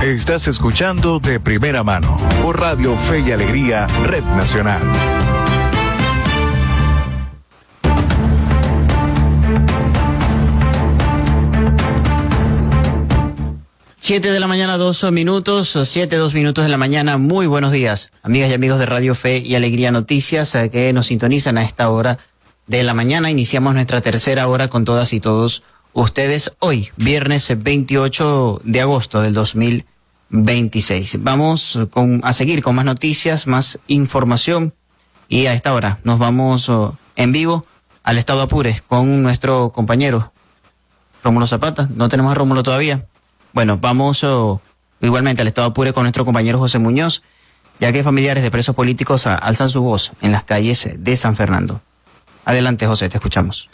Estás escuchando De Primera Mano por Radio Fe y Alegría, Red Nacional. Siete de la mañana, 2 minutos, 2 minutos de la mañana. Muy buenos días, amigas y amigos de Radio Fe y Alegría Noticias que nos sintonizan a esta hora de la mañana. Iniciamos nuestra tercera hora con todas y todos ustedes hoy, viernes 28 de agosto del 2026. Vamos a seguir con más noticias, más información, y a esta hora nos vamos en vivo al estado Apure con nuestro compañero Rómulo Zapata. No tenemos a Rómulo todavía. Bueno, vamos igualmente al estado Apure con nuestro compañero José Muñoz, ya que familiares de presos políticos alzan su voz en las calles de San Fernando. Adelante, José, te escuchamos.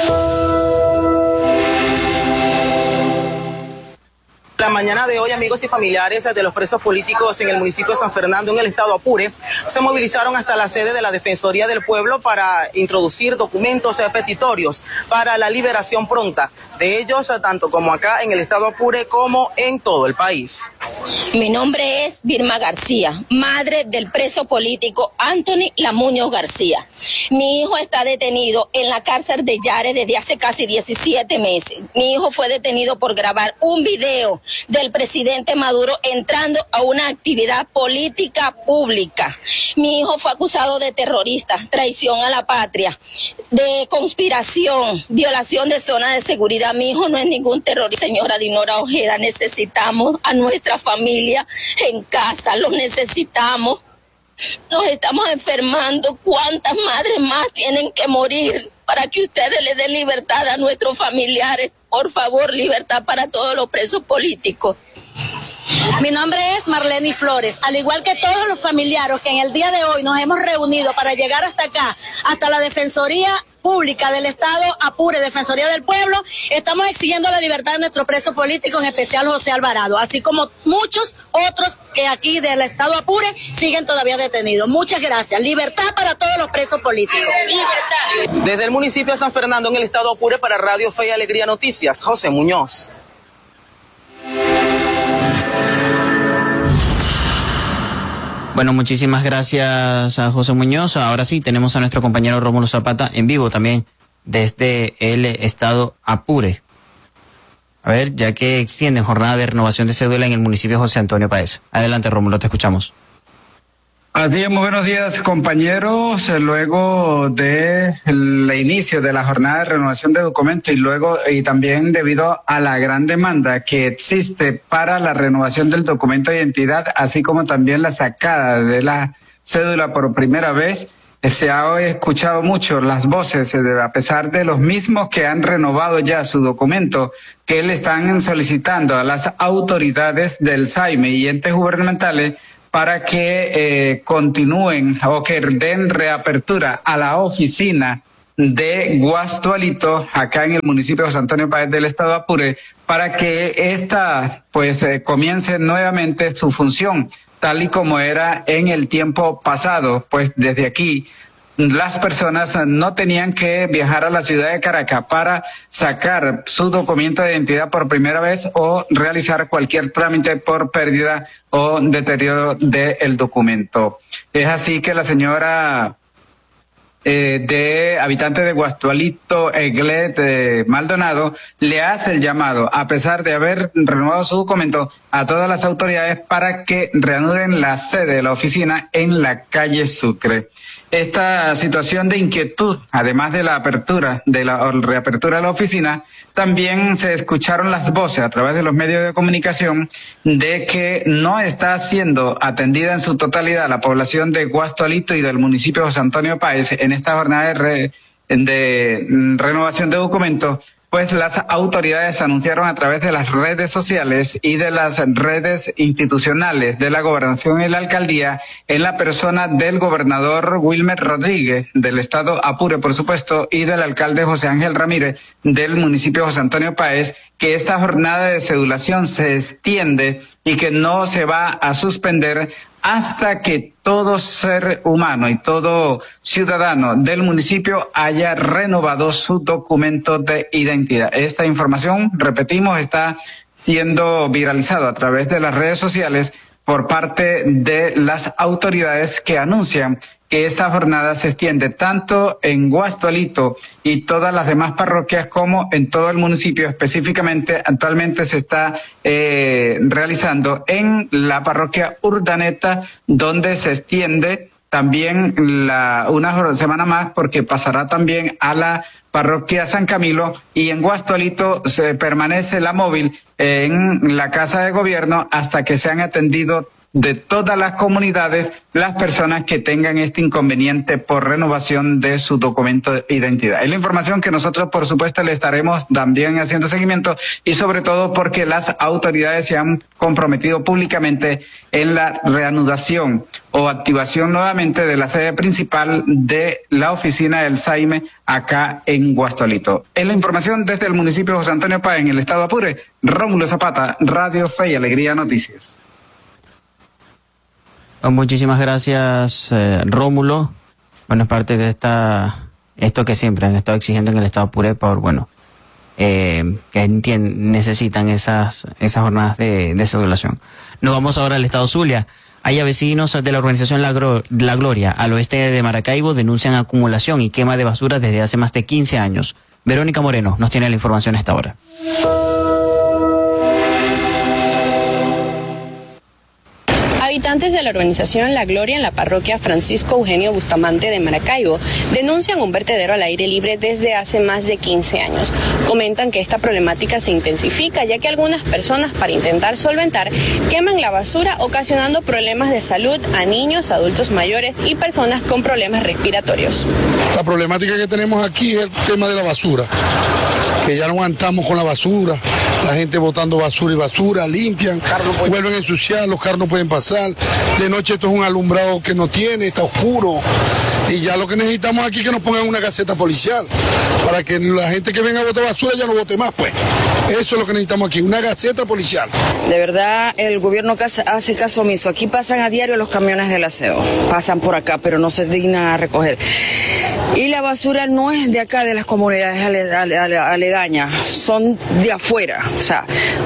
La mañana de hoy, amigos y familiares de los presos políticos en el municipio de San Fernando, en el estado Apure, se movilizaron hasta la sede de la Defensoría del Pueblo para introducir documentos petitorios para la liberación pronta de ellos, tanto como acá en el estado Apure como en todo el país. Mi nombre es Vilma García, madre del preso político Anthony Lamuño García. Mi hijo está detenido en la cárcel de Yare desde hace casi 17 meses. Mi hijo fue detenido por grabar un video del presidente Maduro entrando a una actividad política pública. Mi hijo fue acusado de terrorista, traición a la patria, de conspiración, violación de zona de seguridad. Mi hijo no es ningún terrorista, señora Dinora Ojeda. Necesitamos a nuestra familia en casa, los necesitamos. Nos estamos enfermando. ¿Cuántas madres más tienen que morir para que ustedes le den libertad a nuestros familiares? Por favor, libertad para todos los presos políticos. Mi nombre es Marlene Flores, al igual que todos los familiares que en el día de hoy nos hemos reunido para llegar hasta acá, hasta la Defensoría Pública del Estado Apure, Defensoría del Pueblo, estamos exigiendo la libertad de nuestro preso político, en especial José Alvarado, así como muchos otros que aquí del Estado Apure siguen todavía detenidos. Muchas gracias. Libertad para todos los presos políticos. Libertad. Desde el municipio de San Fernando, en el estado Apure, para Radio Fe y Alegría Noticias, José Muñoz. Bueno, muchísimas gracias a José Muñoz. Ahora sí, tenemos a nuestro compañero Rómulo Zapata en vivo también desde el estado Apure. A ver, ya que extienden jornada de renovación de cédula en el municipio de José Antonio Páez. Adelante, Rómulo, te escuchamos. Así es, muy buenos días, compañeros. Luego de el inicio de la jornada de renovación de documentos y también debido a la gran demanda que existe para la renovación del documento de identidad, así como también la sacada de la cédula por primera vez, se ha escuchado mucho las voces, a pesar de los mismos que han renovado ya su documento, que le están solicitando a las autoridades del SAIME y entes gubernamentales para que continúen o que den reapertura a la oficina de Guastualito, acá en el municipio de José Antonio Páez del estado Apure, para que esta comience nuevamente su función, tal y como era en el tiempo pasado. Pues desde aquí las personas no tenían que viajar a la ciudad de Caracas para sacar su documento de identidad por primera vez o realizar cualquier trámite por pérdida o deterioro del documento. Es así que la señora habitante de Guastualito, Eglet Maldonado, le hace el llamado, a pesar de haber renovado su documento, a todas las autoridades para que reanuden la sede de la oficina en la calle Sucre. Esta situación de inquietud, además de la reapertura de la oficina, también se escucharon las voces a través de los medios de comunicación de que no está siendo atendida en su totalidad la población de Guastualito y del municipio de José Antonio Páez en esta jornada de renovación de documentos, pues las autoridades anunciaron a través de las redes sociales y de las redes institucionales de la gobernación y la alcaldía, en la persona del gobernador Wilmer Rodríguez del estado Apure, por supuesto, y del alcalde José Ángel Ramírez del municipio de José Antonio Páez, que esta jornada de cedulación se extiende y que no se va a suspender hasta que todo ser humano y todo ciudadano del municipio haya renovado su documento de identidad. Esta información, repetimos, está siendo viralizada a través de las redes sociales por parte de las autoridades que anuncian que esta jornada se extiende tanto en Guastualito y todas las demás parroquias como en todo el municipio. Específicamente, actualmente se está realizando en la parroquia Urdaneta, donde se extiende también una semana más, porque pasará también a la parroquia San Camilo, y en Guastualito se permanece la móvil en la Casa de Gobierno hasta que sean atendido de todas las comunidades las personas que tengan este inconveniente por renovación de su documento de identidad. Es la información que nosotros, por supuesto, le estaremos también haciendo seguimiento, y sobre todo porque las autoridades se han comprometido públicamente en la reanudación o activación nuevamente de la sede principal de la oficina del SAIME acá en Guastualito. Es la información desde el municipio de José Antonio Páez, en el estado Apure. Rómulo Zapata, Radio Fe y Alegría Noticias. Muchísimas gracias, Rómulo. Bueno, es parte de esto que siempre han estado exigiendo en el estado Apure, por, que necesitan esas jornadas de cedulación. Nos vamos ahora al estado Zulia. Hay vecinos de la organización La Gloria, al oeste de Maracaibo, denuncian acumulación y quema de basura desde hace más de 15 años. Verónica Moreno nos tiene la información a esta hora. Habitantes de la organización La Gloria en la parroquia Francisco Eugenio Bustamante de Maracaibo denuncian un vertedero al aire libre desde hace más de 15 años. Comentan que esta problemática se intensifica, ya que algunas personas, para intentar solventar, queman la basura, ocasionando problemas de salud a niños, adultos mayores y personas con problemas respiratorios. La problemática que tenemos aquí es el tema de la basura, que ya no aguantamos con la basura. La gente botando basura y basura, limpian, vuelven a ensuciar, los carros no pueden pasar. De noche esto es un alumbrado que no tiene, está oscuro. Y ya lo que necesitamos aquí es que nos pongan una caseta policial, para que la gente que venga a botar basura ya no bote más, pues. Eso es lo que necesitamos aquí, una caseta policial. De verdad, el gobierno hace caso omiso. Aquí pasan a diario los camiones del aseo. Pasan por acá, pero no se dignan a recoger. Y la basura no es de acá, de las comunidades aledañas, son de afuera. O sea,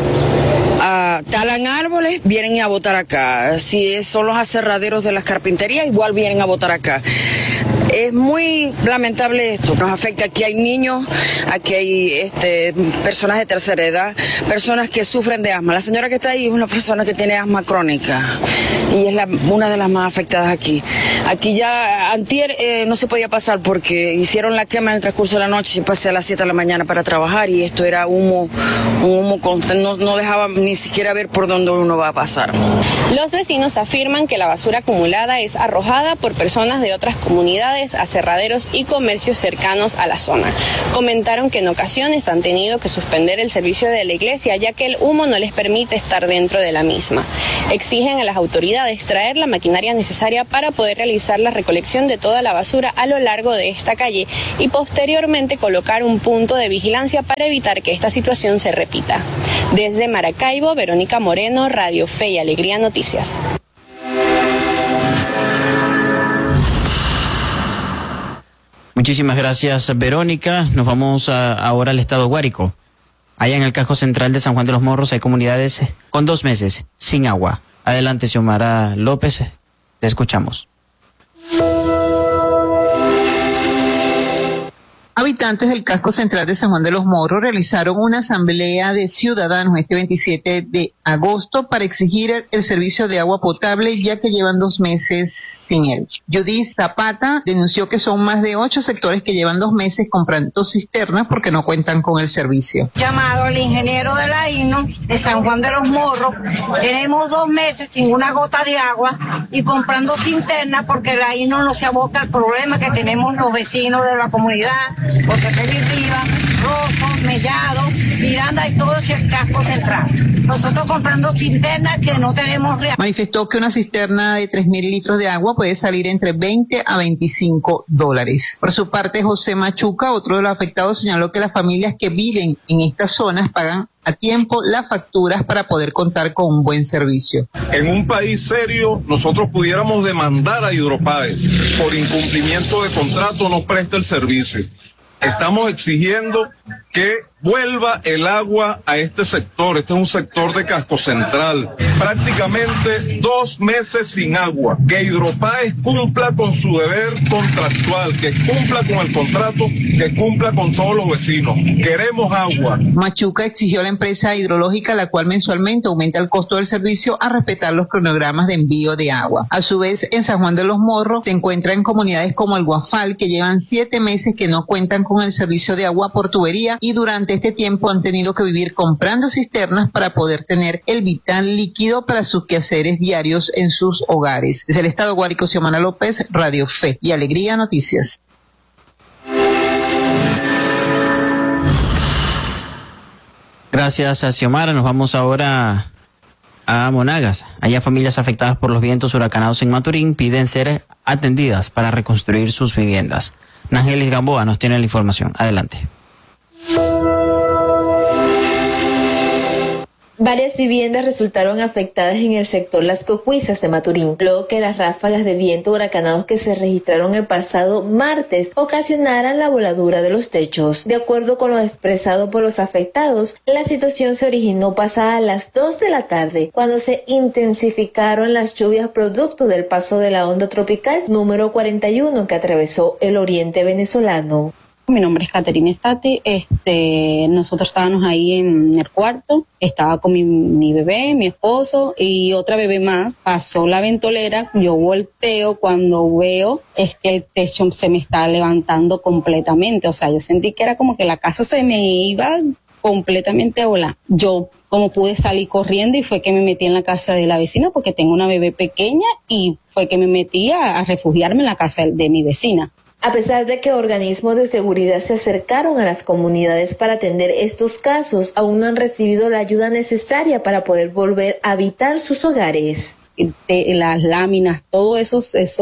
talan árboles, vienen a botar acá. Si son los aserraderos de las carpinterías, igual vienen a botar acá. Es muy lamentable esto, nos afecta. Aquí hay niños, aquí hay personas de tercera edad, personas que sufren de asma. La señora que está ahí es una persona que tiene asma crónica y es una de las más afectadas aquí. Aquí ya antier no se podía pasar porque hicieron la quema en el transcurso de la noche y pasé a las 7 de la mañana para trabajar, y esto era un humo constante, no dejaba ni siquiera ver por dónde uno va a pasar. Los vecinos afirman que la basura acumulada es arrojada por personas de otras comunidades, aserraderos y comercios cercanos a la zona. Comentaron que en ocasiones han tenido que suspender el servicio de la iglesia, ya que el humo no les permite estar dentro de la misma. Exigen a las autoridades traer la maquinaria necesaria para poder realizar la recolección de toda la basura a lo largo de esta calle y posteriormente colocar un punto de vigilancia para evitar que esta situación se repita. Desde Maracaibo, Verónica Moreno, Radio Fe y Alegría Noticias. Muchísimas gracias, Verónica. Nos vamos ahora al estado Guárico. Allá en el casco central de San Juan de los Morros hay comunidades con 2 meses sin agua. Adelante, Xiomara López. Te escuchamos. Habitantes del casco central de San Juan de los Morros realizaron una asamblea de ciudadanos este 27 de agosto para exigir el servicio de agua potable, ya que llevan 2 meses sin él. Judith Zapata denunció que son más de 8 sectores que llevan 2 meses comprando cisternas porque no cuentan con el servicio. Llamado al ingeniero de la INO de San Juan de los Morros, tenemos 2 meses sin una gota de agua y comprando cisternas porque la INO no se aboca al problema que tenemos los vecinos de la comunidad, José Félix Rivas, Rosso, Mellado, Miranda y todo ese casco central. Nosotros comprando cisternas que no tenemos real. Manifestó que una cisterna de 3.000 litros de agua puede salir entre $20 a $25. Por su parte, José Machuca, otro de los afectados, señaló que las familias que viven en estas zonas pagan a tiempo las facturas para poder contar con un buen servicio. En un país serio, nosotros pudiéramos demandar a Hidropaes por incumplimiento de contrato, no presta el servicio. Estamos exigiendo que vuelva el agua a este sector. Este es un sector de Casco Central. Prácticamente 2 meses sin agua. Que Hidropaes cumpla con su deber contractual, que cumpla con el contrato, que cumpla con todos los vecinos. Queremos agua. Machuca exigió a la empresa hidrológica, la cual mensualmente aumenta el costo del servicio, a respetar los cronogramas de envío de agua. A su vez, en San Juan de los Morros se encuentran comunidades como el Guafal, que llevan 7 meses que no cuentan con el servicio de agua por tubería, y durante este tiempo han tenido que vivir comprando cisternas para poder tener el vital líquido para sus quehaceres diarios en sus hogares. Desde el estado Guárico, Xiomara López, Radio Fe y Alegría Noticias. Gracias a Xiomara. Nos vamos ahora a Monagas. Allá familias afectadas por los vientos huracanados en Maturín piden ser atendidas para reconstruir sus viviendas. Nangelis Gamboa nos tiene la información. Adelante. Varias viviendas resultaron afectadas en el sector Las Cocuizas de Maturín, luego que las ráfagas de viento huracanados que se registraron el pasado martes ocasionaran la voladura de los techos. De acuerdo con lo expresado por los afectados, la situación se originó pasada las 2 de la tarde, cuando se intensificaron las lluvias producto del paso de la onda tropical número 41 que atravesó el oriente venezolano. Mi nombre es Caterina Stati. Nosotros estábamos ahí en el cuarto, estaba con mi bebé, mi esposo y otra bebé más. Pasó la ventolera, yo volteo, cuando veo es que el techo se me está levantando completamente. O sea, yo sentí que era como que la casa se me iba completamente a volar. Yo como pude salir corriendo y fue que me metí en la casa de la vecina porque tengo una bebé pequeña y fue que me metí a refugiarme en la casa de mi vecina. A pesar de que organismos de seguridad se acercaron a las comunidades para atender estos casos, aún no han recibido la ayuda necesaria para poder volver a habitar sus hogares. Las láminas, todo eso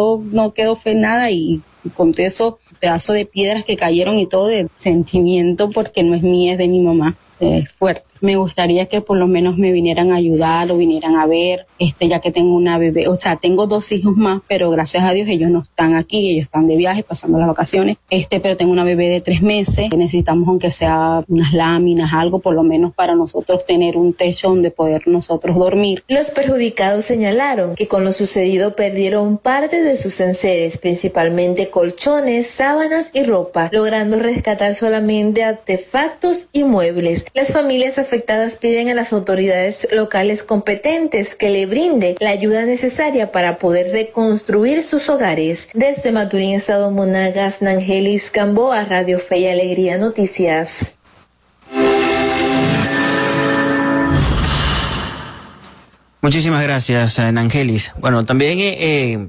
no quedó fe nada, y con todo esos pedazos de piedras que cayeron y todo de sentimiento, porque no es mía, es de mi mamá. Es fuerte. Me gustaría que por lo menos me vinieran a ayudar o vinieran a ver, ya que tengo una bebé, o sea, tengo 2 hijos más, pero gracias a Dios ellos no están aquí, ellos están de viaje pasando las vacaciones, pero tengo una bebé de 3 meses, necesitamos aunque sea unas láminas, algo por lo menos para nosotros tener un techo donde poder nosotros dormir. Los perjudicados señalaron que con lo sucedido perdieron parte de sus enseres, principalmente colchones, sábanas y ropa, logrando rescatar solamente artefactos y muebles. Las familias afectadas piden a las autoridades locales competentes que le brinde la ayuda necesaria para poder reconstruir sus hogares. Desde Maturín, estado Monagas, Nangelis Gamboa, Radio Fe y Alegría Noticias. Muchísimas gracias, Nangelis. Bueno, también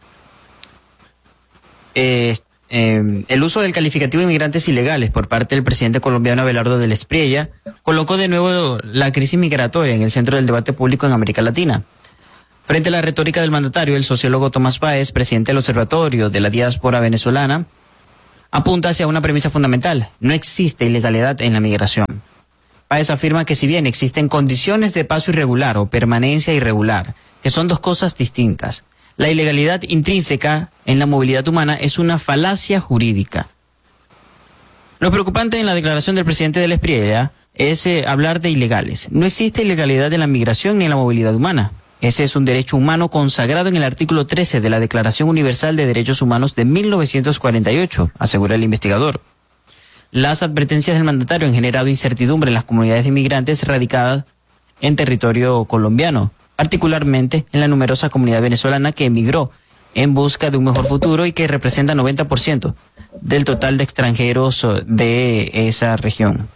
el uso del calificativo inmigrantes ilegales por parte del presidente colombiano Abelardo del Espriella colocó de nuevo la crisis migratoria en el centro del debate público en América Latina. Frente a la retórica del mandatario, el sociólogo Tomás Páez, presidente del Observatorio de la Diáspora Venezolana, apunta hacia una premisa fundamental: no existe ilegalidad en la migración. Páez afirma que si bien existen condiciones de paso irregular o permanencia irregular, que son 2 cosas distintas, la ilegalidad intrínseca en la movilidad humana es una falacia jurídica. Lo preocupante en la declaración del presidente del Espriella es hablar de ilegales. No existe ilegalidad en la migración ni en la movilidad humana. Ese es un derecho humano consagrado en el artículo 13 de la Declaración Universal de Derechos Humanos de 1948, asegura el investigador. Las advertencias del mandatario han generado incertidumbre en las comunidades de inmigrantes radicadas en territorio colombiano, particularmente en la numerosa comunidad venezolana que emigró en busca de un mejor futuro y que representa 90% del total de extranjeros de esa región.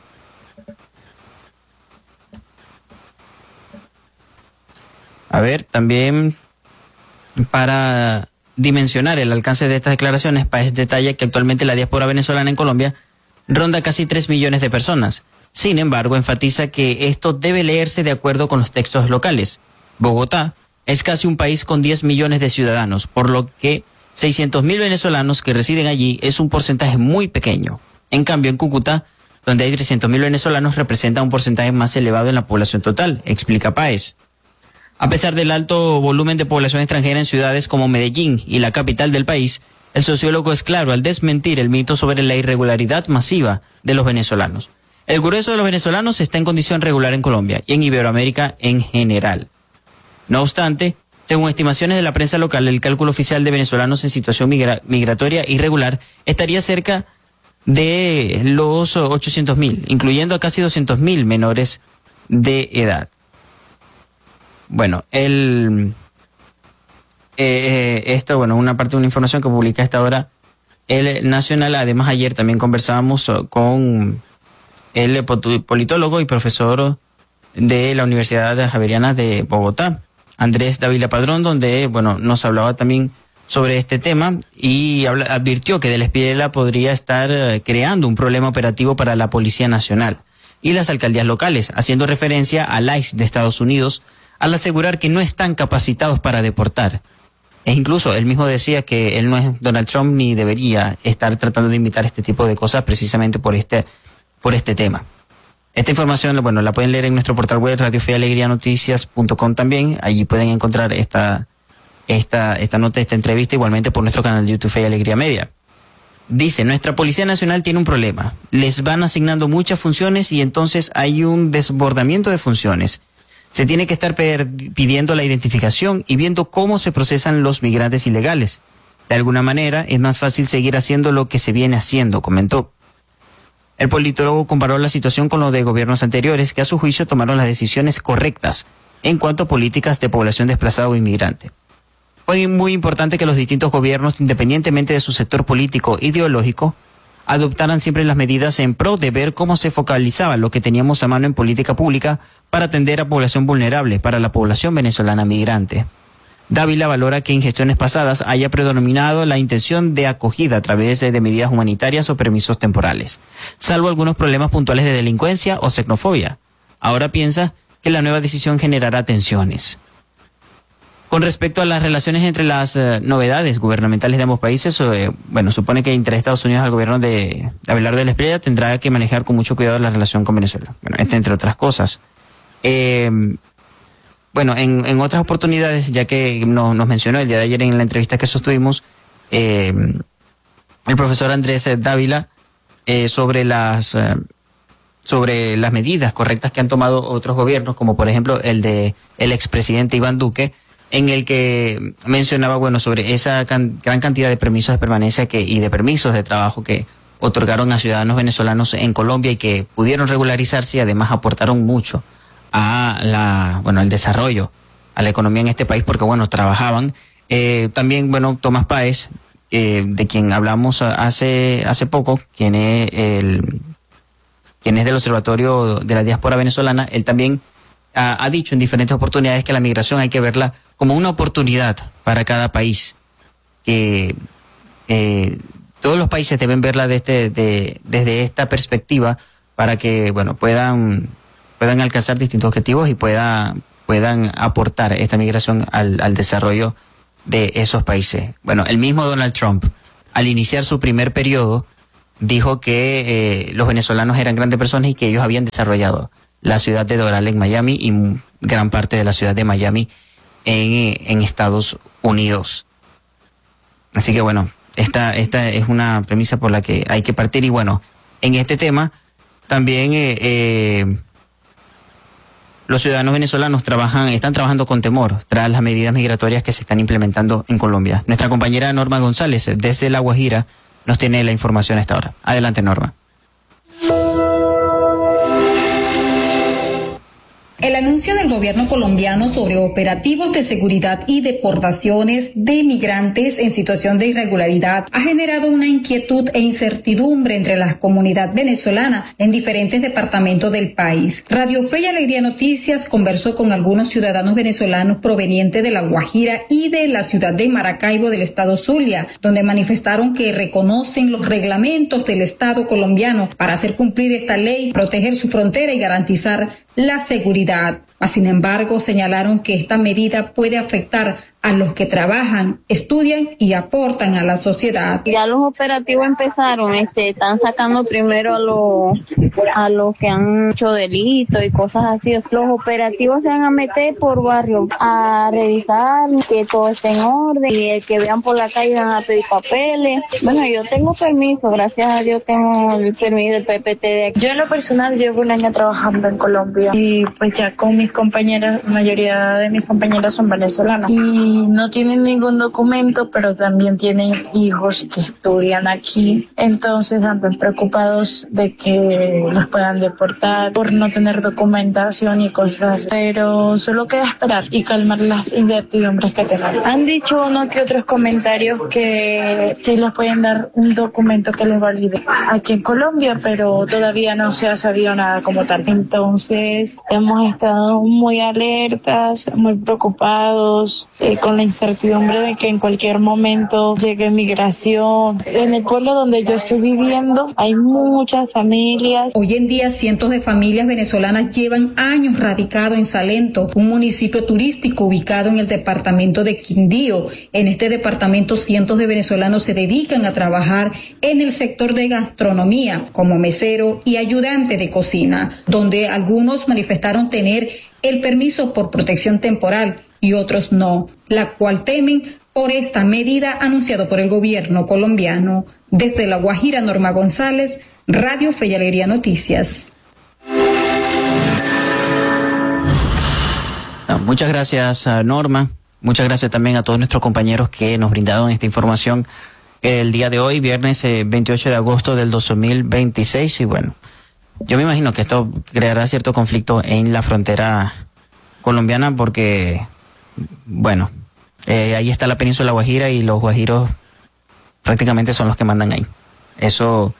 A ver, también para dimensionar el alcance de estas declaraciones, Páez detalla que actualmente la diáspora venezolana en Colombia ronda casi 3 millones de personas. Sin embargo, enfatiza que esto debe leerse de acuerdo con los textos locales. Bogotá es casi un país con 10 millones de ciudadanos, por lo que 600.000 venezolanos que residen allí es un porcentaje muy pequeño. En cambio, en Cúcuta, donde hay 300.000 venezolanos, representa un porcentaje más elevado en la población total, explica Páez. A pesar del alto volumen de población extranjera en ciudades como Medellín y la capital del país, el sociólogo es claro al desmentir el mito sobre la irregularidad masiva de los venezolanos. El grueso de los venezolanos está en condición regular en Colombia y en Iberoamérica en general. No obstante, según estimaciones de la prensa local, el cálculo oficial de venezolanos en situación migratoria irregular estaría cerca de los 800.000, incluyendo a casi 200.000 menores de edad. Bueno, una parte de una información que publica a esta hora el Nacional. Además, ayer también conversábamos con el politólogo y profesor de la Universidad Javeriana de Bogotá, Andrés Dávila Padrón, donde, nos hablaba también sobre este tema y advirtió que Del Espiela podría estar creando un problema operativo para la Policía Nacional y las alcaldías locales, haciendo referencia al ICE de Estados Unidos, al asegurar que no están capacitados para deportar. E incluso él mismo decía que él no es Donald Trump ni debería estar tratando de imitar este tipo de cosas precisamente por este tema. Esta información, la pueden leer en nuestro portal web radiofealegrianoticias.com también. Allí pueden encontrar esta nota, esta entrevista, igualmente por nuestro canal de YouTube Fe y Alegría Media. Dice, nuestra Policía Nacional tiene un problema. Les van asignando muchas funciones y entonces hay un desbordamiento de funciones. Se tiene que estar pidiendo la identificación y viendo cómo se procesan los migrantes ilegales. De alguna manera, es más fácil seguir haciendo lo que se viene haciendo, comentó. El politólogo comparó la situación con lo de gobiernos anteriores que a su juicio tomaron las decisiones correctas en cuanto a políticas de población desplazada o inmigrante. Fue muy importante que los distintos gobiernos, independientemente de su sector político e ideológico, adoptaran siempre las medidas en pro de ver cómo se focalizaba lo que teníamos a mano en política pública para atender a población vulnerable, para la población venezolana migrante. Dávila valora que en gestiones pasadas haya predominado la intención de acogida a través de medidas humanitarias o permisos temporales, salvo algunos problemas puntuales de delincuencia o xenofobia. Ahora piensa que la nueva decisión generará tensiones. Con respecto a las relaciones entre las novedades gubernamentales de ambos países, supone que entre Estados Unidos al gobierno de Abelardo Del Espriella tendrá que manejar con mucho cuidado la relación con Venezuela. Entre otras cosas. En otras oportunidades, ya que nos mencionó el día de ayer en la entrevista que sostuvimos, el profesor Andrés Dávila, sobre las medidas correctas que han tomado otros gobiernos, como por ejemplo el de el expresidente Iván Duque, en el que mencionaba, sobre esa gran cantidad de permisos de permanencia y de permisos de trabajo que otorgaron a ciudadanos venezolanos en Colombia y que pudieron regularizarse y además aportaron mucho al desarrollo, a la economía en este país, porque trabajaban. También, Tomás Páez, de quien hablamos hace poco, quien es del Observatorio de la Diáspora Venezolana, él también ha dicho en diferentes oportunidades que la migración hay que verla como una oportunidad para cada país, que todos los países deben verla desde esta perspectiva para que puedan alcanzar distintos objetivos y puedan aportar esta migración al desarrollo de esos países. El mismo Donald Trump, al iniciar su primer periodo, dijo que los venezolanos eran grandes personas y que ellos habían desarrollado la ciudad de Doral en Miami y gran parte de la ciudad de Miami en Estados Unidos. Así que esta es una premisa por la que hay que partir. Y en este tema también los ciudadanos venezolanos están trabajando con temor tras las medidas migratorias que se están implementando en Colombia. Nuestra compañera Norma González, desde La Guajira, nos tiene la información a esta hora. Adelante, Norma. El anuncio del gobierno colombiano sobre operativos de seguridad y deportaciones de migrantes en situación de irregularidad ha generado una inquietud e incertidumbre entre la comunidad venezolana en diferentes departamentos del país. Radio Fe y Alegría Noticias conversó con algunos ciudadanos venezolanos provenientes de La Guajira y de la ciudad de Maracaibo del estado Zulia, donde manifestaron que reconocen los reglamentos del Estado colombiano para hacer cumplir esta ley, proteger su frontera y garantizar la seguridad. Sin embargo, señalaron que esta medida puede afectar a los que trabajan, estudian y aportan a la sociedad. Ya los operativos empezaron, están sacando primero a los que han hecho delitos y cosas así. Los operativos se van a meter por barrio a revisar que todo esté en orden y el que vean por la calle van a pedir papeles. Bueno, yo tengo permiso, gracias a Dios tengo el permiso del PPT de aquí. Yo en lo personal llevo un año trabajando en Colombia y pues ya con mis compañeras, la mayoría de mis compañeras son venezolanas y no tienen ningún documento, pero también tienen hijos que estudian aquí, entonces andan preocupados de que los puedan deportar por no tener documentación y cosas así. Pero solo queda esperar y calmar las incertidumbres que tenemos. Han dicho uno que otros comentarios que sí les pueden dar un documento que les valide aquí en Colombia, pero todavía no se ha sabido nada como tal. Entonces hemos estado muy alertas, muy preocupados, con la incertidumbre de que en cualquier momento llegue migración. En el pueblo donde yo estoy viviendo hay muchas familias. Hoy en día cientos de familias venezolanas llevan años radicados en Salento, un municipio turístico ubicado en el departamento de Quindío. En este departamento cientos de venezolanos se dedican a trabajar en el sector de gastronomía como mesero y ayudante de cocina, donde algunos manifestaron tener el permiso por protección temporal y otros no, la cual temen por esta medida anunciada por el gobierno colombiano. Desde La Guajira, Norma González, Radio Fe y Alegría Noticias. Muchas gracias, Norma. Muchas gracias también a todos nuestros compañeros que nos brindaron esta información el día de hoy, viernes 28 de agosto del 2026. Y bueno, yo me imagino que esto creará cierto conflicto en la frontera colombiana porque, bueno, ahí está la península de La Guajira y los guajiros prácticamente son los que mandan ahí. Eso,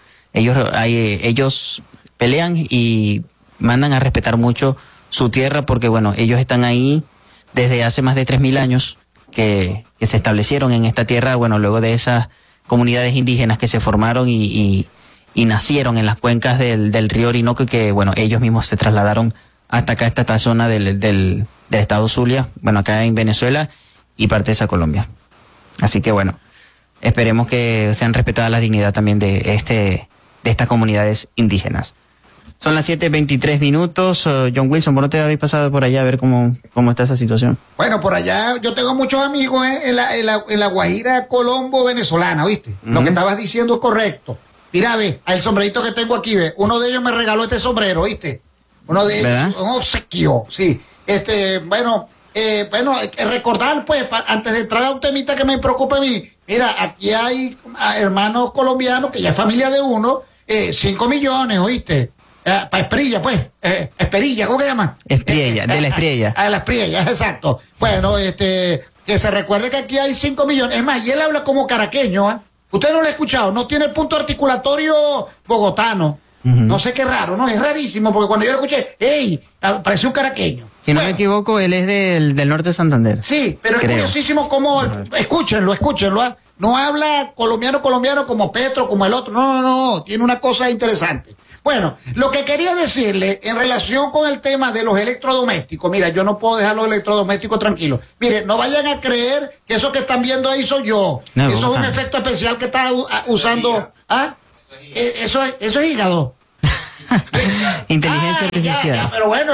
ellos pelean y mandan a respetar mucho su tierra porque, bueno, ellos están ahí desde hace más de 3.000 años que se establecieron en esta tierra, bueno, luego de esas comunidades indígenas que se formaron y nacieron en las cuencas del río Orinoco y que, bueno, ellos mismos se trasladaron hasta acá, esta zona del estado Zulia, bueno, acá en Venezuela y parte de esa Colombia. Así que, bueno, esperemos que sean respetadas la dignidad también de estas comunidades indígenas. Son las 7:23. John Wilson, ¿vos no te habéis pasado por allá a ver cómo está esa situación? Bueno, por allá yo tengo muchos amigos en la Guajira Colombo venezolana, ¿viste? Lo que estabas diciendo es correcto. Mira, ve, el sombrerito que tengo aquí, ve, uno de ellos me regaló este sombrero, ¿viste? Uno de ellos, un obsequio, sí. Bueno, recordar, pues, antes de entrar a un temita que me preocupa a mí, mira, aquí hay hermanos colombianos, que ya es familia de uno, 5 millones, ¿oíste? Para Espriella, pues. Esperilla, ¿cómo se llama? Espriella, de la Espriella. De la Espriella, exacto. Bueno, que se recuerde que aquí hay 5 millones. Es más, y él habla como caraqueño, ¿eh? Usted no lo ha escuchado, no tiene el punto articulatorio bogotano. No sé qué raro, ¿no? Es rarísimo, porque cuando yo lo escuché, ¡ey! Parece un caraqueño. Si no me equivoco, él es del norte de Santander. Sí, pero creo. Es curiosísimo cómo... Escúchenlo, ¿eh? No habla colombiano como Petro, como el otro. No, tiene una cosa interesante. Bueno, lo que quería decirle en relación con el tema de los electrodomésticos, mira, yo no puedo dejar los electrodomésticos tranquilos. Mire, no vayan a creer que eso que están viendo ahí soy yo. No, eso es un efecto especial que está usando. ¿Ah? Eso es hígado. Inteligencia artificial. Ya, pero bueno,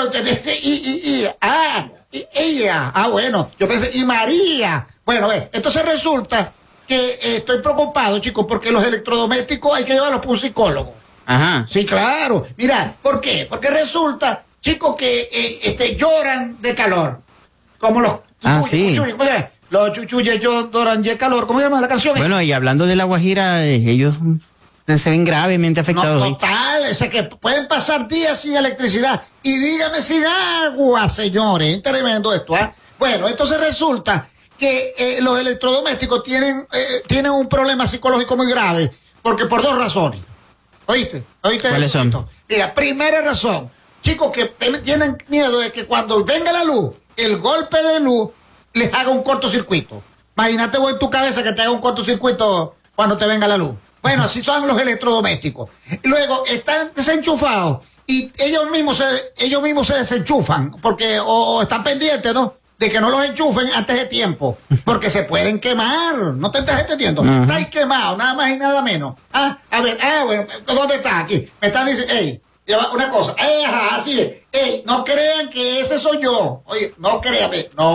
ella. Bueno, yo pensé, y María. Bueno, entonces resulta que estoy preocupado, chicos, porque los electrodomésticos hay que llevarlos por un psicólogo. Ajá. Sí, claro. Mira, ¿por qué? Porque resulta, chicos, que lloran de calor. Como los los chuchuyes lloran de calor. ¿Cómo se llama la canción? Bueno, y hablando de La Guajira, ellos se ven gravemente afectados. No, total, es que pueden pasar días sin electricidad. Y dígame sin agua, señores. Es tremendo esto, ¿ah? Bueno, entonces resulta que los electrodomésticos tienen un problema psicológico muy grave. Porque por 2 razones. ¿Oíste? ¿Cuáles son? Mira, primera razón, chicos, que tienen miedo de que cuando venga la luz, el golpe de luz les haga un cortocircuito. Imagínate vos en tu cabeza que te haga un cortocircuito cuando te venga la luz. Bueno, así son los electrodomésticos. Luego, están desenchufados y ellos mismos se desenchufan, porque o están pendientes, ¿no?, de que no los enchufen antes de tiempo, porque se pueden quemar. No te estás entendiendo. Estáis quemados, nada más y nada menos. A ver, bueno, ¿dónde estás? Aquí. Me están diciendo, lleva una cosa. Ajá, así es. No crean que ese soy yo. Oye, no crean.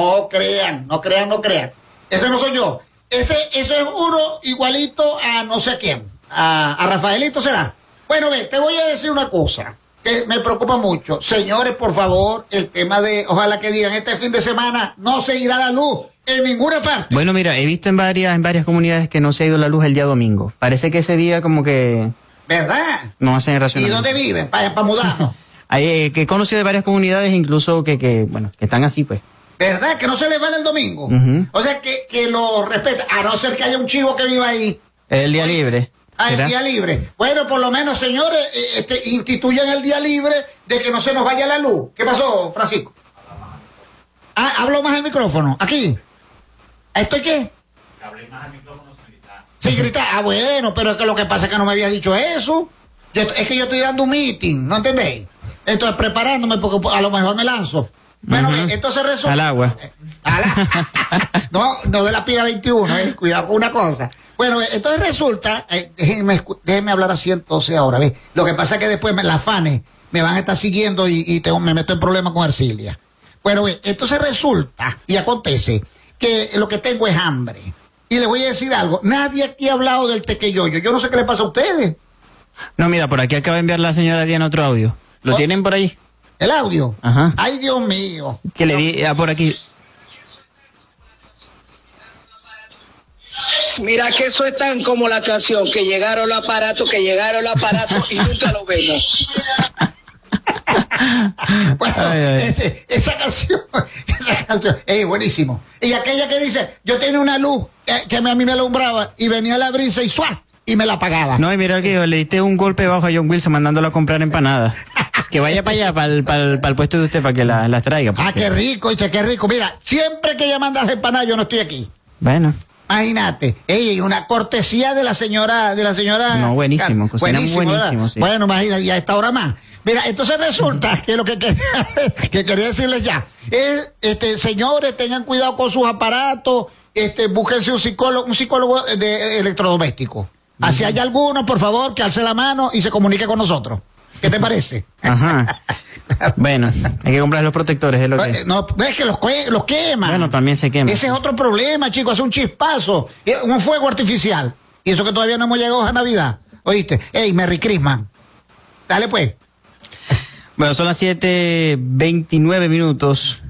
Ese no soy yo. Ese es uno igualito a no sé quién. A Rafaelito será. Bueno, te voy a decir una cosa que me preocupa mucho. Señores, por favor, el tema de, ojalá que digan, este fin de semana no se irá la luz en ninguna parte. Bueno, mira, he visto en varias comunidades que no se ha ido la luz el día domingo. Parece que ese día como que... ¿Verdad? No hacen ¿Y racionamiento. dónde viven? Para mudarnos. Que he conocido de varias comunidades, incluso que están así, pues. ¿Verdad? Que no se les vale el domingo. O sea, que lo respeta, a no ser que haya un chivo que viva ahí. El día libre. El día libre. Bueno, por lo menos, señores, instituyan el día libre de que no se nos vaya la luz. ¿Qué pasó, Francisco? Hablo más al micrófono. ¿Aquí? ¿Estoy qué? Hablé más al micrófono sin gritar. Sí, gritar. Bueno, pero es que lo que pasa es que no me había dicho eso. Es que yo estoy dando un meeting, ¿no entendéis? Entonces, preparándome porque a lo mejor me lanzo. Bueno, entonces resulta... Al agua. No de la Pira 21, cuidado con una cosa. Bueno, entonces resulta, déjenme hablar así entonces ahora, ¿ves? Lo que pasa es que después las fanes me van a estar siguiendo y me meto en problemas con Ercilia. Bueno, entonces resulta y acontece que lo que tengo es hambre. Y les voy a decir algo, nadie aquí ha hablado del tequeyoyo. Yo no sé qué le pasa a ustedes. No, mira, por aquí acaba de enviar la señora Diana otro audio. ¿Lo tienen por ahí? ¿El audio? Ajá. Ay, Dios mío. Que le di por aquí. Mira que eso es tan como la canción, que llegaron los aparatos y nunca lo vemos. Bueno, esa canción es buenísimo. Y aquella que dice, yo tenía una luz que a mí me alumbraba y venía la brisa y ¡suá! Y me la apagaba. No, y mira que le diste un golpe bajo a John Wilson mandándolo a comprar empanadas. Que vaya para allá, para el puesto de usted, para que las traiga. Porque... qué rico, qué rico. Mira, siempre que ella manda las empanadas, yo no estoy aquí. Bueno. Imagínate, y una cortesía de la señora. No, buenísimo, buenísimo, sí. Bueno, imagínate, y a esta hora más. Mira, entonces resulta que lo que quería decirles ya es, señores, tengan cuidado con sus aparatos, búsquense un psicólogo de electrodoméstico. Así hay alguno, por favor, que alce la mano y se comunique con nosotros. ¿Qué te parece? Ajá. Bueno, hay que comprar los protectores, es lo que... No, es que los queman. Bueno, también se quema. Ese es otro problema, chicos, es un chispazo, un fuego artificial. Y eso que todavía no hemos llegado a Navidad. ¿Oíste? Ey, Merry Christmas. Dale pues. Bueno, son las 7:29 minutos.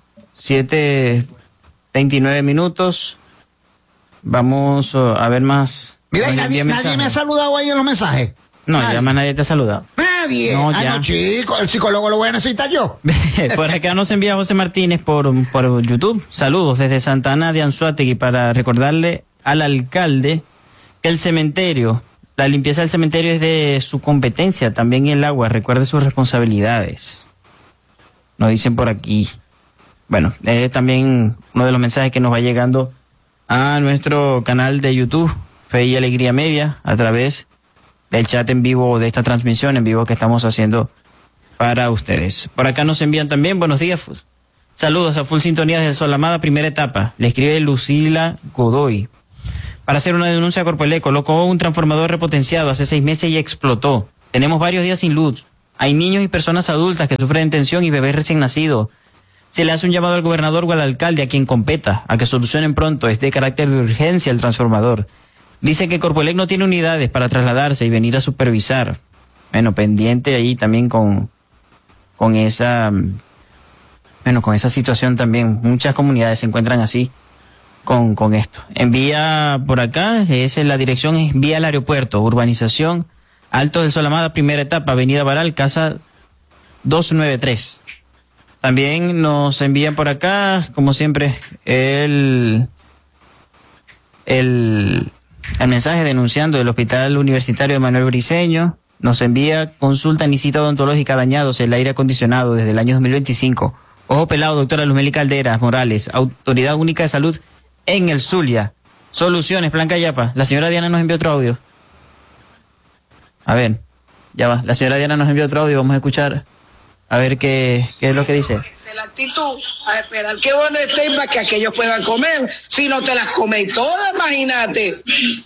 7:29 minutos. Vamos a ver más. Mira, nadie me ha saludado ahí en los mensajes. No, ya más nadie te ha saludado. Nadie. No, no, chico, el psicólogo lo voy a necesitar yo. Por acá nos envía José Martínez por YouTube. Saludos desde Santa Ana de Anzoátegui para recordarle al alcalde que el cementerio, la limpieza del cementerio es de su competencia, también el agua, recuerde sus responsabilidades. Nos dicen por aquí. Bueno, es también uno de los mensajes que nos va llegando a nuestro canal de YouTube, Fe y Alegría Media, a través del chat en vivo de esta transmisión en vivo que estamos haciendo para ustedes. Por acá nos envían también, buenos días, saludos a Full Sintonía desde Solamada, primera etapa. Le escribe Lucila Godoy. Para hacer una denuncia a Corpoelec, colocó un transformador repotenciado hace 6 meses y explotó. Tenemos varios días sin luz. Hay niños y personas adultas que sufren tensión y bebés recién nacidos. Se le hace un llamado al gobernador o al alcalde, a quien competa, a que solucionen pronto. Es de carácter de urgencia el transformador. Dice que Corpoelec no tiene unidades para trasladarse y venir a supervisar. Bueno, pendiente ahí también con esa situación también. Muchas comunidades se encuentran así con esto. Envía por acá, la dirección es vía al aeropuerto, urbanización Alto del Solamada, primera etapa, avenida Baral, casa 293. También nos envían por acá, como siempre, el mensaje denunciando del Hospital Universitario de Manuel Briceño. Nos envía consulta ni cita odontológica dañados el aire acondicionado desde el año 2025. Ojo pelado, doctora Luzmeli Calderas Morales, Autoridad Única de Salud en el Zulia. Soluciones, Plan Cayapa. La señora Diana nos envió otro audio. A ver, Ya va, la señora Diana nos envió otro audio, vamos a escuchar a ver qué es lo que dice. Esa es la actitud, a esperar que bueno estén para que aquellos puedan comer. Si no te las coméis todas, imagínate.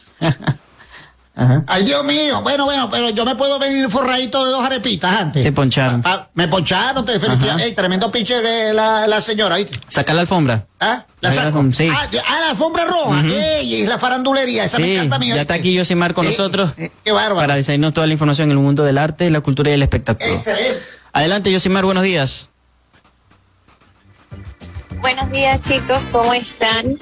Ajá. Ay, Dios mío. Bueno, pero yo me puedo venir forradito de 2 arepitas antes. Te poncharon. Me poncharon, te felicito. Ey, tremendo pinche la señora, ¿viste? Saca la alfombra. ¿Ah? ¿La saco? Sí. La alfombra roja. Ey, es la farandulería. Esa me encanta a mí. Ya está aquí Yosimar con nosotros. Qué bárbaro. Para decirnos toda la información en el mundo del arte, la cultura y el espectáculo. Excelente. Adelante, Yosimar, buenos días. Buenos días, chicos, ¿cómo están?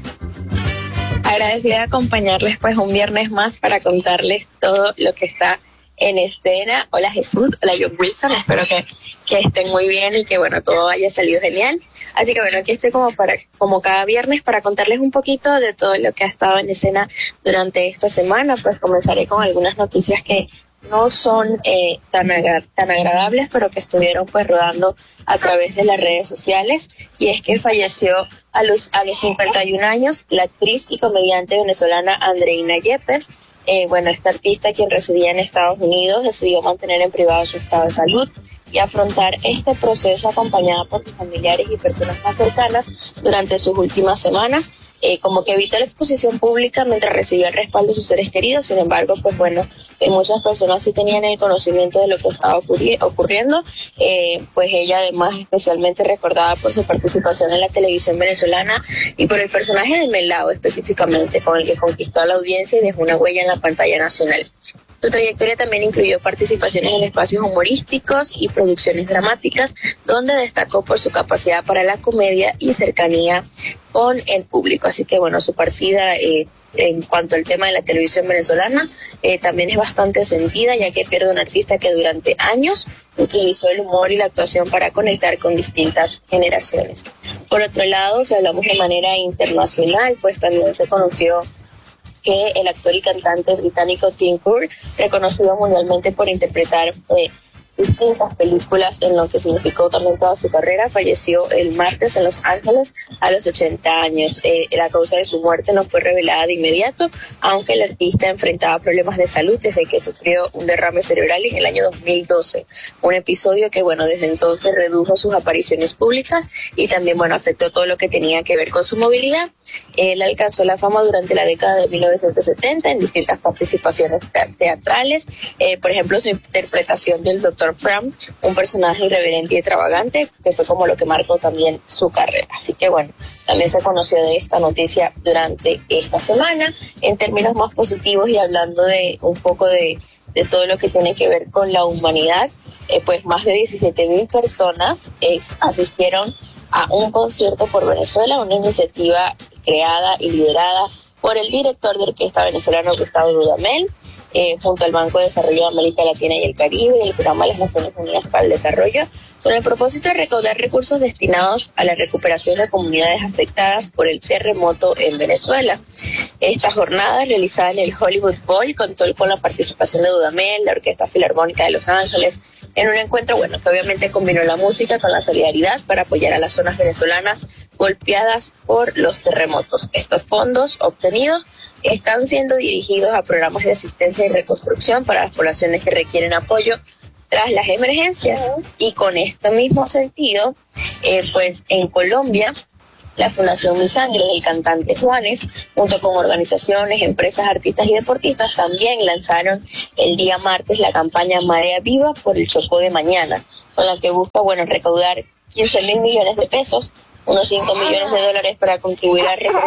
Agradecida de acompañarles pues un viernes más para contarles todo lo que está en escena. Hola Jesús, hola John Wilson, espero que estén muy bien y que bueno, todo haya salido genial. Así que bueno, aquí estoy como cada viernes para contarles un poquito de todo lo que ha estado en escena durante esta semana. Pues comenzaré con algunas noticias que no son tan agradables, pero que estuvieron pues rodando a través de las redes sociales, y es que falleció a los 51 años la actriz y comediante venezolana Andreina Yepes. Esta artista, quien residía en Estados Unidos, decidió mantener en privado su estado de salud y afrontar este proceso acompañada por sus familiares y personas más cercanas durante sus últimas semanas, como que evitó la exposición pública mientras recibía el respaldo de sus seres queridos. Sin embargo, pues bueno, muchas personas sí tenían el conocimiento de lo que estaba ocurriendo, pues ella además especialmente recordada por su participación en la televisión venezolana y por el personaje de Melao específicamente, con el que conquistó a la audiencia y dejó una huella en la pantalla nacional. Su trayectoria también incluyó participaciones en espacios humorísticos y producciones dramáticas, donde destacó por su capacidad para la comedia y cercanía con el público. Así que bueno, su partida en cuanto al tema de la televisión venezolana también es bastante sentida, ya que pierde un artista que durante años utilizó el humor y la actuación para conectar con distintas generaciones. Por otro lado, si hablamos de manera internacional, pues también se conoció que el actor y cantante británico Tim Curry, reconocido mundialmente por interpretar distintas películas en lo que significó también toda su carrera, falleció el martes en Los Ángeles a los 80 años. La causa de su muerte no fue revelada de inmediato, aunque el artista enfrentaba problemas de salud desde que sufrió un derrame cerebral en el año 2012. Un episodio que, bueno, desde entonces redujo sus apariciones públicas y también, bueno, afectó todo lo que tenía que ver con su movilidad. Él alcanzó la fama durante la década de 1970 en distintas participaciones teatrales, por ejemplo, su interpretación del Dr. Fram, un personaje irreverente y extravagante, que fue como lo que marcó también su carrera. Así que bueno, también se conoció de esta noticia durante esta semana. En términos más positivos y hablando de un poco de todo lo que tiene que ver con la humanidad, pues más de 17,000 personas asistieron a un concierto por Venezuela, una iniciativa creada y liderada por el director de orquesta venezolano Gustavo Dudamel, junto al Banco de Desarrollo de América Latina y el Caribe y el Programa de las Naciones Unidas para el Desarrollo, con el propósito de recaudar recursos destinados a la recuperación de comunidades afectadas por el terremoto en Venezuela. Esta jornada, realizada en el Hollywood Bowl, contó con la participación de Dudamel, la Orquesta Filarmónica de Los Ángeles, en un encuentro, bueno, que obviamente combinó la música con la solidaridad para apoyar a las zonas venezolanas golpeadas por los terremotos. Estos fondos obtenidos están siendo dirigidos a programas de asistencia y reconstrucción para las poblaciones que requieren apoyo tras las emergencias. Y con este mismo sentido, pues en Colombia, la Fundación Mi Sangre del cantante Juanes, junto con organizaciones, empresas, artistas y deportistas, también lanzaron el día martes la campaña Marea Viva por el Chocó de Mañana, con la que busca, bueno, recaudar 15,000 millones de pesos, unos 5 millones de dólares para contribuir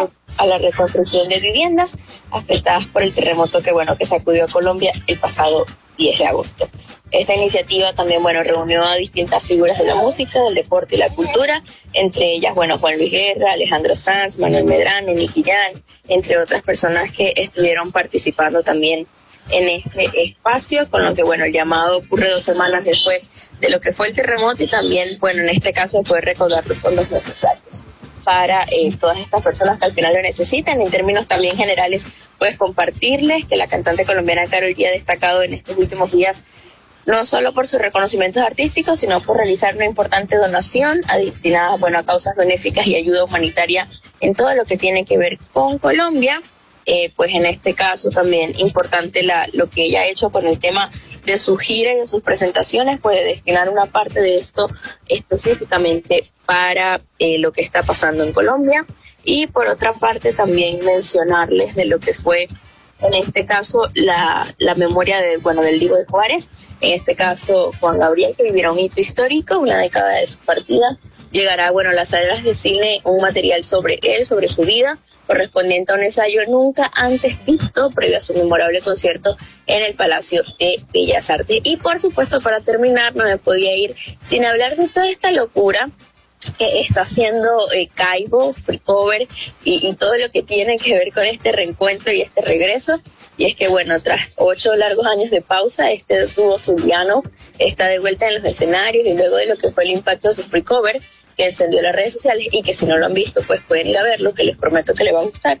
a la reconstrucción de viviendas afectadas por el terremoto que sacudió a Colombia el pasado 10 de agosto. Esta iniciativa también, reunió a distintas figuras de la música, del deporte y la cultura, entre ellas, Juan Luis Guerra, Alejandro Sanz, Manuel Medrano, Nicky Jam, entre otras personas que estuvieron participando también en este espacio, con lo que, el llamado ocurre 2 semanas después de lo que fue el terremoto y también, en este caso, de poder recaudar los fondos necesarios para todas estas personas que al final lo necesitan. En términos también generales, pues compartirles que la cantante colombiana Karol G ha destacado en estos últimos días no solo por sus reconocimientos artísticos, sino por realizar una importante donación destinada a causas benéficas y ayuda humanitaria en todo lo que tiene que ver con Colombia. Pues en este caso también importante lo que ella ha hecho con el tema de su gira y de sus presentaciones, pues de destinar una parte de esto específicamente para lo que está pasando en Colombia. Y por otra parte también mencionarles de lo que fue en este caso la memoria del Divo de Juárez, en este caso Juan Gabriel, que vivirá un hito histórico, una década de su partida. Llegará a las salas de cine un material sobre él, sobre su vida, correspondiente a un ensayo nunca antes visto previo a su memorable concierto en el Palacio de Bellas Artes. Y por supuesto, para terminar, no me podía ir sin hablar de toda esta locura que está haciendo Caibo, Freecover y todo lo que tiene que ver con este reencuentro y este regreso. Y es que tras 8 largos años de pausa, este dúo zuliano está de vuelta en los escenarios, y luego de lo que fue el impacto de su Freecover, que encendió las redes sociales, y que si no lo han visto, pues pueden ir a verlo, que les prometo que les va a gustar.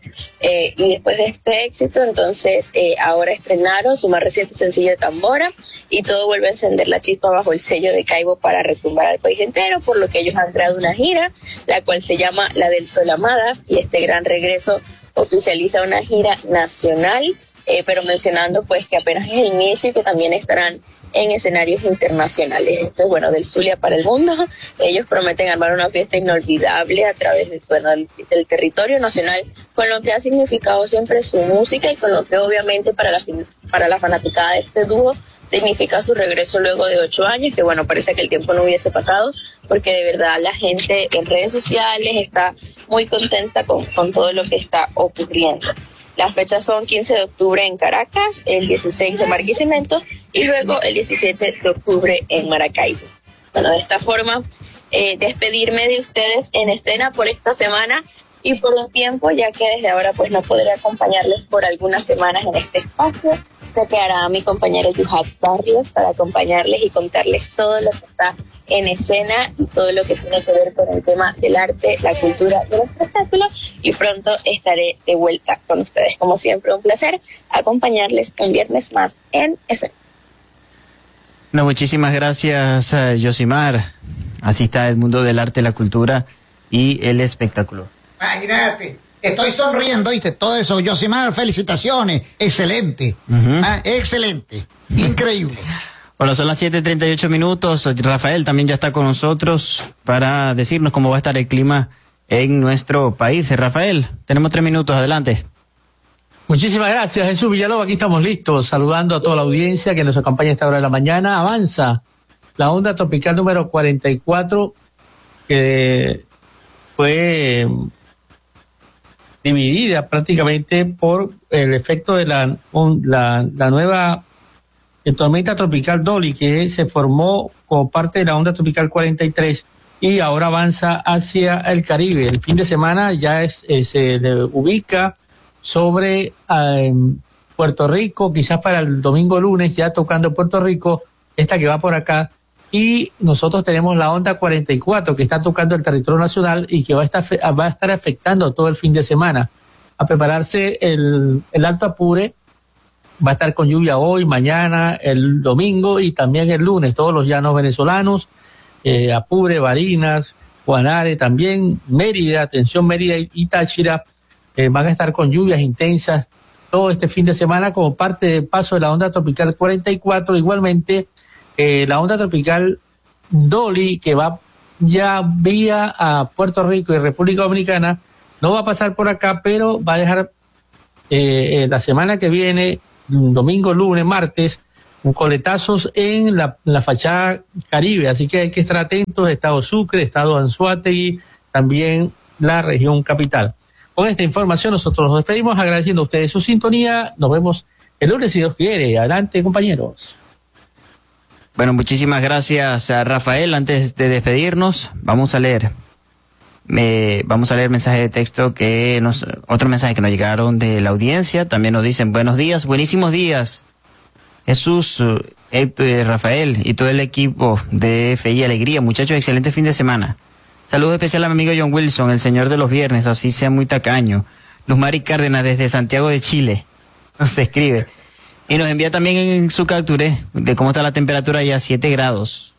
Y después de este éxito, entonces ahora estrenaron su más reciente sencillo de Tambora, y todo vuelve a encender la chispa bajo el sello de Caibo para retumbar al país entero, por lo que ellos han creado una gira, la cual se llama La del Sol Amada, y este gran regreso oficializa una gira nacional, pero mencionando pues que apenas es el inicio y que también estarán en escenarios internacionales. Esto es del Zulia para el mundo. Ellos prometen armar una fiesta inolvidable a través del territorio nacional, con lo que ha significado siempre su música, y con lo que obviamente para la fanaticada de este dúo significa su regreso luego de 8 años, que parece que el tiempo no hubiese pasado, porque de verdad la gente en redes sociales está muy contenta con todo lo que está ocurriendo. Las fechas son 15 de octubre en Caracas, el 16 en Barquisimeto y luego el 17 de octubre en Maracaibo. De esta forma, despedirme de ustedes en escena por esta semana y por un tiempo, ya que desde ahora pues no podré acompañarles por algunas semanas en este espacio. Se quedará mi compañero Yuhat Barrios para acompañarles y contarles todo lo que está en escena y todo lo que tiene que ver con el tema del arte, la cultura y el espectáculo. Y pronto estaré de vuelta con ustedes. Como siempre, un placer acompañarles un viernes más en escena. Muchísimas gracias, Yosimar. Así está el mundo del arte, la cultura y el espectáculo. Imagínate. Estoy sonriendo, ¿viste? Todo eso. Yosimar, felicitaciones. Excelente. Excelente. Increíble. Bueno, son las 7:38 minutos. Rafael también ya está con nosotros para decirnos cómo va a estar el clima en nuestro país. Rafael, tenemos 3 minutos. Adelante. Muchísimas gracias, Jesús Villalobos. Aquí estamos listos, saludando a toda la audiencia que nos acompaña a esta hora de la mañana. Avanza la onda tropical número 44, que fue dividida prácticamente por el efecto de la nueva tormenta tropical Dolly, que se formó como parte de la onda tropical 43 y ahora avanza hacia el Caribe. El fin de semana ya se le ubica sobre Puerto Rico, quizás para el domingo lunes ya tocando Puerto Rico, esta que va por acá. Y nosotros tenemos la onda 44 que está tocando el territorio nacional y que va a estar afectando todo el fin de semana. A prepararse el Alto Apure, va a estar con lluvia hoy, mañana, el domingo y también el lunes. Todos los llanos venezolanos, Apure, Barinas, Guanare también, Mérida, atención Mérida y Táchira, van a estar con lluvias intensas todo este fin de semana como parte del paso de la onda tropical 44. Igualmente, la onda tropical Dolly, que va ya vía a Puerto Rico y República Dominicana, no va a pasar por acá, pero va a dejar la semana que viene, domingo, lunes, martes, coletazos en la fachada Caribe. Así que hay que estar atentos, Estado Sucre, Estado Anzoátegui, también la región capital. Con esta información nosotros nos despedimos agradeciendo a ustedes su sintonía. Nos vemos el lunes si Dios quiere. Adelante, compañeros. Bueno, muchísimas gracias a Rafael. Antes de despedirnos, vamos a leer mensaje de texto otro mensaje que nos llegaron de la audiencia. También nos dicen buenos días, buenísimos días. Jesús, Héctor, Rafael y todo el equipo de Fe y Alegría. Muchachos, excelente fin de semana. Saludos especial a mi amigo John Wilson, el señor de los viernes, así sea muy tacaño. Luz Mari Cárdenas desde Santiago de Chile nos escribe. Y nos envía también en su capture de cómo está la temperatura allá, 7 grados.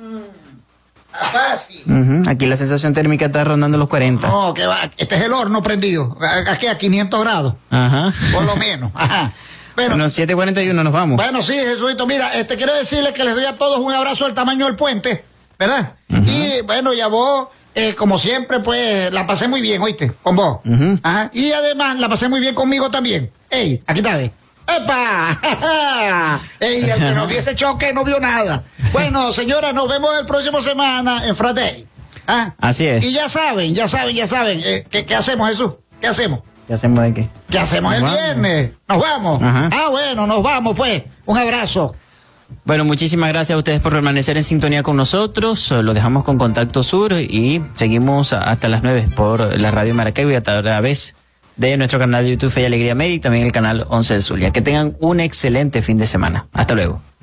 Fácil. Aquí la sensación térmica está rondando los 40. No, que va, este es el horno prendido. Aquí a 500 grados. Ajá. Por lo menos. Ajá. Bueno, 7:41 nos vamos. Bueno, sí, Jesuito, mira, quiero decirles que les doy a todos un abrazo del tamaño del puente, ¿verdad? Y bueno, ya vos, como siempre, pues, la pasé muy bien, ¿oíste? Con vos. Ajá. Y además, la pasé muy bien conmigo también. Ey, aquí está, ¿ves? ¡Epa! Ey, el que no vio ese choque no vio nada. Bueno, señora, nos vemos el próximo semana en Friday. ¿Ah? Así es. Y ya saben. ¿Qué hacemos, Jesús? ¿Qué hacemos? ¿Qué hacemos de qué? ¿Qué hacemos el viernes? ¿Nos vamos? Ajá. Ah, bueno, nos vamos, pues. Un abrazo. Bueno, muchísimas gracias a ustedes por permanecer en sintonía con nosotros. Lo dejamos con Contacto Sur y seguimos hasta las 9 por la Radio Maracaibo y a través de nuestro canal de YouTube Fe y Alegría Media y también el canal 11 de Zulia. Que tengan un excelente fin de semana. Hasta luego.